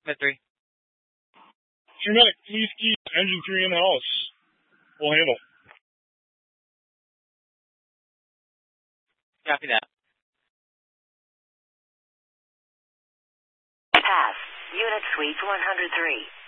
Med 3. Sure medic, please keep engine 3 in the house. We'll handle. Copy that. Pass. Unit Suite 103.